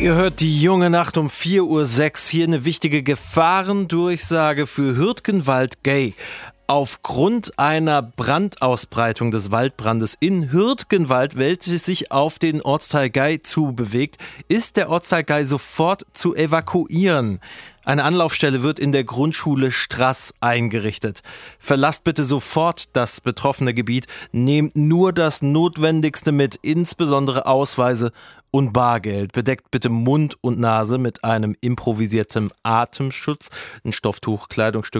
Ihr hört die junge Nacht um 4:06 Uhr. Hier eine wichtige Gefahrendurchsage für Hürtgenwald-Gay. Aufgrund einer Brandausbreitung des Waldbrandes in Hürtgenwald, welches sich auf den Ortsteil Gay zubewegt, ist der Ortsteil Gay sofort zu evakuieren. Eine Anlaufstelle wird in der Grundschule Straß eingerichtet. Verlasst bitte sofort das betroffene Gebiet, nehmt nur das Notwendigste mit, insbesondere Ausweise und Bargeld. Bedeckt bitte Mund und Nase mit einem improvisierten Atemschutz, ein Stofftuch, Kleidungsstück